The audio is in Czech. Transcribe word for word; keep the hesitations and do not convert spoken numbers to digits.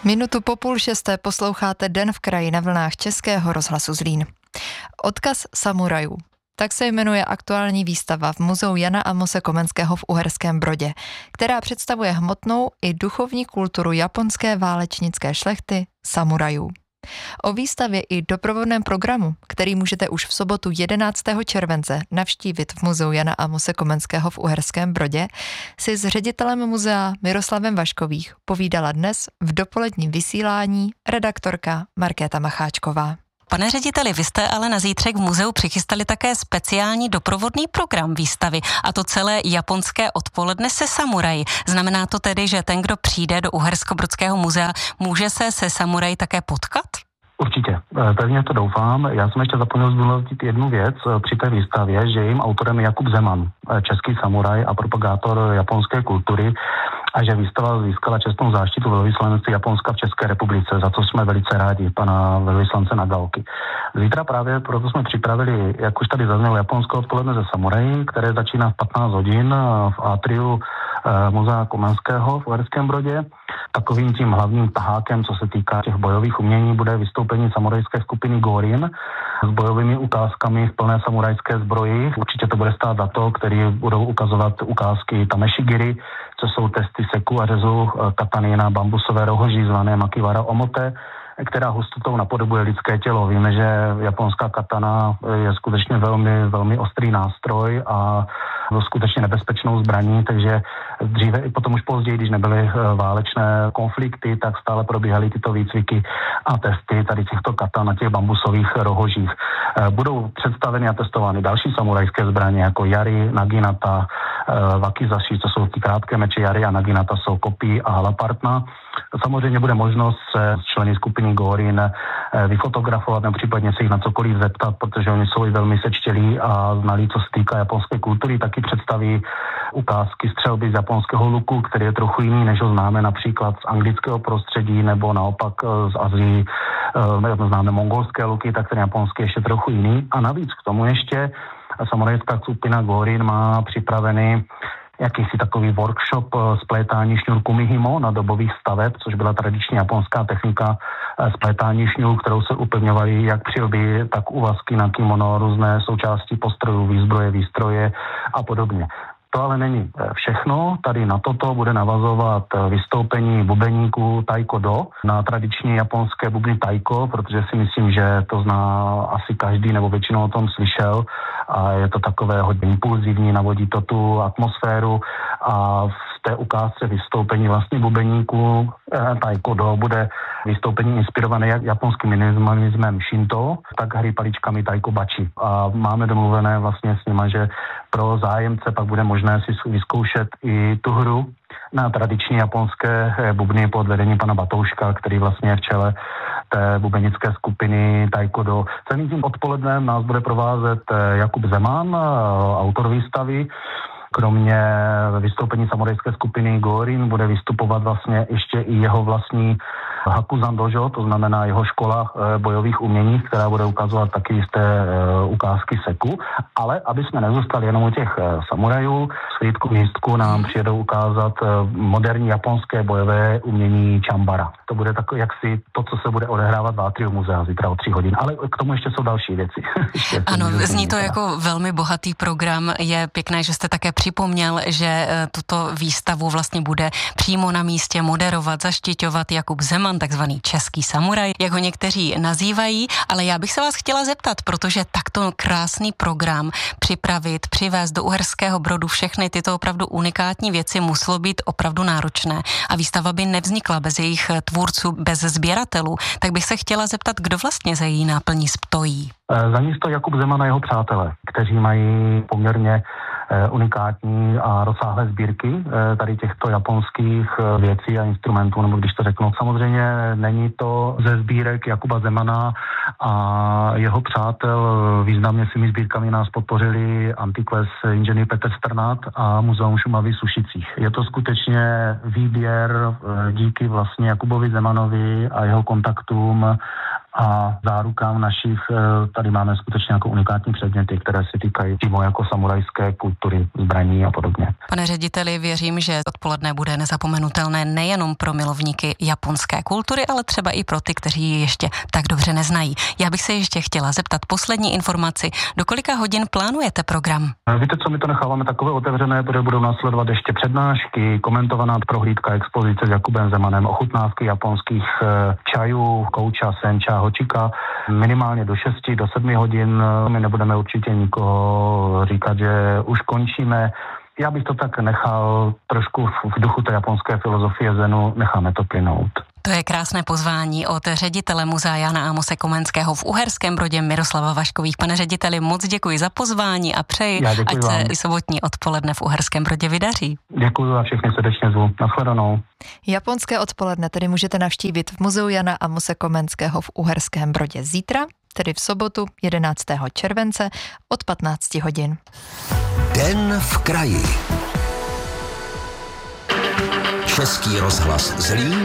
Minutu po půl šesté posloucháte Den v kraji na vlnách Českého rozhlasu Zlín. Odkaz samurajů. Tak se jmenuje aktuální výstava v muzeu Jana Amose Komenského v Uherském Brodě, která představuje hmotnou i duchovní kulturu japonské válečnické šlechty samurajů. O výstavě i doprovodném programu, který můžete už v sobotu jedenáctého července navštívit v muzeu Jana Amose Komenského v Uherském Brodě, si s ředitelem muzea Miroslavem Vaškových povídala dnes v dopoledním vysílání redaktorka Markéta Macháčková. Pane řediteli, vy jste ale na zítřek v muzeu přichystali také speciální doprovodný program výstavy, a to celé japonské odpoledne se samuraji. Znamená to tedy, že ten, kdo přijde do Uherskobrodského muzea, může se se samuraji také potkat? Určitě, pevně to doufám. Já jsem ještě zapomněl zdůraznit jednu věc při té výstavě, že jejím autorem je Jakub Zeman, český samuraj a propagátor japonské kultury, a že výstava získala čestnou záštitu velvyslanectví Japonska v České republice, za co jsme velice rádi, pana velvyslance Nagaoky. Zítra právě proto jsme připravili, jak už tady zaznělo, japonské odpoledne ze samuraji, které začíná v patnáct hodin v atriu e, muzea Komenského v Uherském Brodě. Takovým tím hlavním tahákem, co se týká těch bojových umění, bude vystoupení samurajské skupiny Gorin s bojovými ukázkami v plné samurajské zbroji. Určitě to bude stát za to, který budou ukazovat ukázky tameshigiri, co jsou testy seku a řezu katany na bambusové rohoží zvané makiwara omote, která hustotou napodobuje lidské tělo. Víme, že japonská katana je skutečně velmi, velmi ostrý nástroj a skutečně nebezpečnou zbraní, takže dříve i potom už později, když nebyly válečné konflikty, tak stále probíhaly tyto výcviky a testy tady těchto katan na těch bambusových rohožích. Budou představeny a testovány další samurajské zbraně, jako yari, naginata, wakizashi, to jsou ty krátké meče, yari a naginata jsou kopí a halapartna. Samozřejmě bude možnost se s členy skupiny Gorin vyfotografovat, nebo případně se jich na cokoliv zeptat, protože oni jsou i velmi sečtělí a znalí, co se týká japonské kultury, taky představí ukázky střelby z japonského luku, který je trochu jiný, než ho známe například z anglického prostředí, nebo naopak z Azii, známe mongolské luky, tak ten japonský ještě trochu jiný. A navíc k tomu ještě samurajská skupina Gorin má připravený jakýsi takový workshop splétání šňůrku mihimo na dobových staveb, což byla tradiční japonská technika splétání šňůrů, kterou se upevňovaly jak přilby, tak uvazky na kimono, různé součásti postrojů, výzbroje, výstroje a podobně. To ale není všechno. Tady na toto bude navazovat vystoupení bubeníků taiko do na tradiční japonské bubny taiko, protože si myslím, že to zná asi každý nebo většinou o tom slyšel a je to takové hodně impulzivní, navodí to tu atmosféru a v té ukázce vystoupení vlastně bubeníků taiko do bude vystoupení inspirované jak japonským minimalismem Shinto, tak hry paličkami taiko bachi. A máme domluvené vlastně s nima, že pro zájemce pak bude možné si vyzkoušet i tu hru na tradiční japonské bubny pod vedením pana Batouška, který vlastně je v čele té bubenické skupiny taiko do. Celým tím odpolednem nás bude provázet Jakub Zeman, autor výstavy. Kromě vystoupení samurajské skupiny Gorin bude vystupovat vlastně ještě i jeho vlastní Hakuzan Dojo, to znamená jeho škola bojových umění, která bude ukazovat taky jisté ukázky seku. Ale aby jsme nezůstali jenom u těch samurajů, z Frýdku místku nám přijedou ukázat moderní japonské bojové umění čambara. To bude takové jaksi to, co se bude odehrávat v atriu muzea zítra o tři hodin. Ale k tomu ještě jsou další věci. Ano, zní to jako velmi bohatý program. Je pěkné, že jste také připomněl, že tuto výstavu vlastně bude přímo na místě moderovat, zaštiťovat Jakub Zeman, takzvaný český samuraj, jak ho někteří nazývají, ale já bych se vás chtěla zeptat, protože takto krásný program připravit, přivést do Uherského Brodu všechny tyto opravdu unikátní věci muselo být opravdu náročné a výstava by nevznikla bez jejich tvůrců, bez sběratelů. Tak bych se chtěla zeptat, kdo vlastně za její náplní stojí? Za ní stojí Jakub Zeman a jeho přátelé, kteří mají poměrně unikátní a rozsáhlé sbírky tady těchto japonských věcí a instrumentů, nebo když to řeknu. Samozřejmě není to ze sbírek Jakuba Zemana a jeho přátel. Významně svými sbírkami nás podpořili Antiques inženýr Petr Strnad a Muzeum Šumavy v Sušicích. Je to skutečně výběr díky vlastně Jakubovi Zemanovi a jeho kontaktům a zárukám našich, tady máme skutečně jako unikátní předměty, které se týkají přímo jako samurajské kultury, zbraní a podobně. Pane řediteli, věřím, že odpoledne bude nezapomenutelné nejenom pro milovníky japonské kultury, ale třeba i pro ty, kteří ji ještě tak dobře neznají. Já bych se ještě chtěla zeptat poslední informaci. Do kolika hodin plánujete program? Víte co, my to necháváme takové otevřené, protože budou následovat ještě přednášky, komentovaná prohlídka expozice s Jakubem Zemanem, ochutnávky japonských čajů, kouča, senča, hočika, minimálně do šesti, do sedmi hodin. My nebudeme určitě nikoho říkat, že už končíme. Já bych to tak nechal trošku v duchu té japonské filozofie zenu, necháme to plynout. To je krásné pozvání od ředitele muzea Jana Amose Komenského v Uherském Brodě Miroslava Vaškových. Pane řediteli, moc děkuji za pozvání a přeji, ať se i sobotní odpoledne v Uherském Brodě vydaří. Děkuji a všechny srdečně zvu. Nashledanou. Japonské odpoledne tedy můžete navštívit v muzeu Jana Amose Komenského v Uherském Brodě zítra, tedy v sobotu jedenáctého července od patnácti hodin. Den v kraji. Český rozhlas Zlín